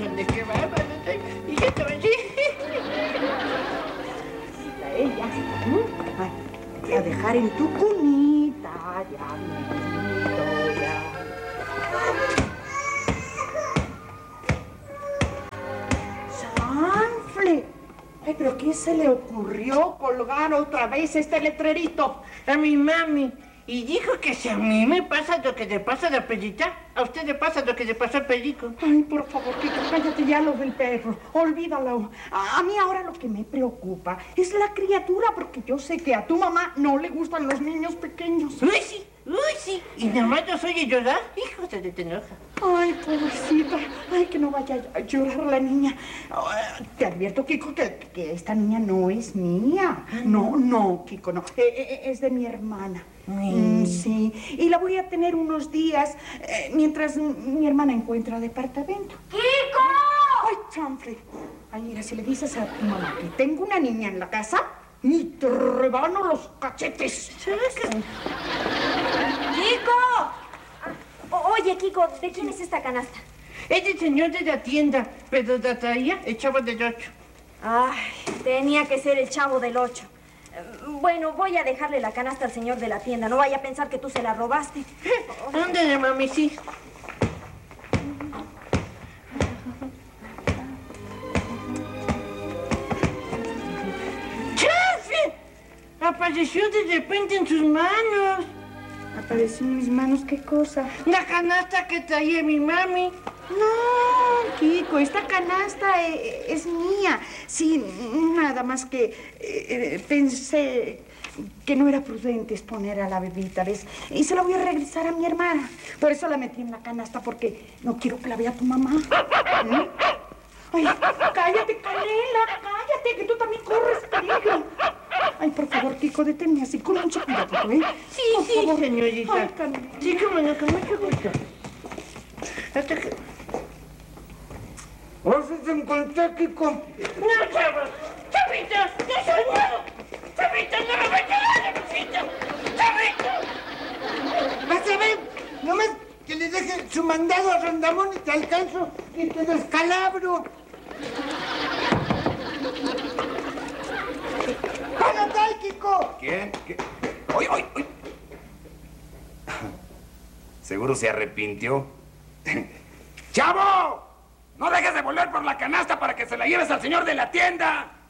híjole, qué bárbaro. Hijito, sí. Ella. Ay, voy a dejar en tu cunita, ya, niñito, ya. ¡Sanfle! Ay, ¿pero qué se le ocurrió colgar otra vez este letrerito? A mi mami. Y dijo que si a mí me pasa lo que le pasa a la perrita, a usted le pasa lo que le pasó al perico. Ay, por favor, Kiko, cállate ya lo del perro. Olvídalo. A mí ahora lo que me preocupa es la criatura, porque yo sé que a tu mamá no le gustan los niños pequeños. Uy, sí, uy, sí. Y nada más los oye llorar. Hijo, se le enoja. Ay, pobrecita. Ay, que no vaya a llorar la niña. Te advierto, Kiko, que esta niña no es mía. No, Kiko, no. Es de mi hermana. Sí. Y la voy a tener unos días mientras mi hermana encuentra departamento. ¡Kiko! Ay, chanfle. Ay, mira, si le dices a tu mamá que tengo una niña en la casa, ni te rebano los cachetes. ¡Kiko! Oye, Kiko, ¿de quién es esta canasta? Es el señor de la tienda, pero la traía el chavo del 8. Ay, tenía que ser el chavo del 8. Bueno, voy a dejarle la canasta al señor de la tienda. No vaya a pensar que tú se la robaste. Ándale, mami, sí. ¡Chafe! Apareció de repente en sus manos. Apareció en mis manos, ¿qué cosa? La canasta que traía mi mami. No, Kiko, esta canasta es mía. Sí, nada más que pensé que no era prudente exponer a la bebita, ¿ves? Y se la voy a regresar a mi hermana. Por eso la metí en la canasta, porque no quiero que la vea tu mamá. Ay, cállate, Canela, cállate, que tú también corres peligro. Ay, por favor, Kiko, deténme así, con mucho cuidado, ¿eh? Sí, por sí, favor. señorita. Ay, Canela. Sí, cómo no, con mucho gusto. Hasta que... ¿Dónde te encontré, Kiko? ¡No, chavos! ¡Chavito! ¡No soy malo! ¡Chavito, no me vayas a dar, chavito! ¡Chavito! Vas a ver, nomás que le deje su mandado a Rondamón y te alcanzo y te descalabro. ¡Párate, Kiko! ¿Quién? ¿Qué? ¡Oy, oy, oy! Seguro se arrepintió. ¡Chavo! ¡No dejes de volver por la canasta para que se la lleves al señor de la tienda!